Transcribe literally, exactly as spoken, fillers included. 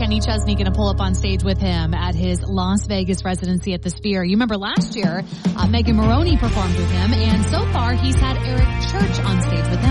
Kenny Chesney going to pull up on stage with him at his Las Vegas residency at the Sphere. You remember last year, uh, Megan Maroney performed with him, and so far he's had Eric Church on stage with him.